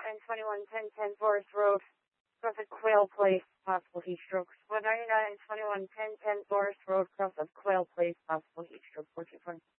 199 21 10 10 Forest Road, cross at Quail Place, possible heat stroke. 199 21 10 10 Forest Road, cross at Quail Place, possible heat stroke. 14